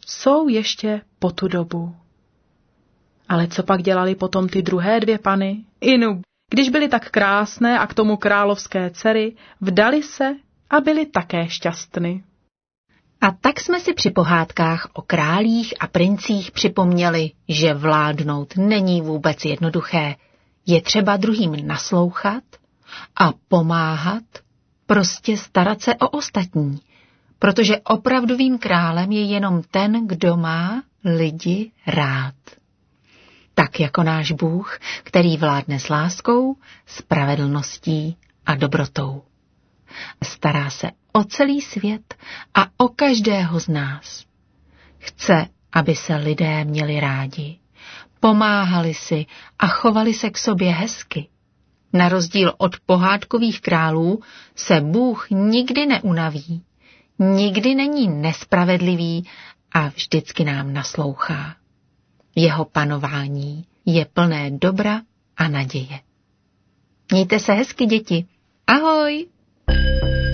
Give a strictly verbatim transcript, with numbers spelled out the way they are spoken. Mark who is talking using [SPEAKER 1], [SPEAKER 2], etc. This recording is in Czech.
[SPEAKER 1] jsou ještě po tu dobu. Ale co pak dělali potom ty druhé dvě pany? Inu, když byly tak krásné a k tomu královské dcery, vdali se a byly také šťastny.
[SPEAKER 2] A tak jsme si při pohádkách o králích a princích připomněli, že vládnout není vůbec jednoduché. Je třeba druhým naslouchat a pomáhat, prostě starat se o ostatní, protože opravdovým králem je jenom ten, kdo má lidi rád. Tak jako náš Bůh, který vládne s láskou, spravedlností a dobrotou. Stará se o celý svět a o každého z nás. Chce, aby se lidé měli rádi, pomáhali si a chovali se k sobě hezky. Na rozdíl od pohádkových králů se Bůh nikdy neunaví, nikdy není nespravedlivý a vždycky nám naslouchá. Jeho panování je plné dobra a naděje. Mějte se hezky, děti. Ahoj!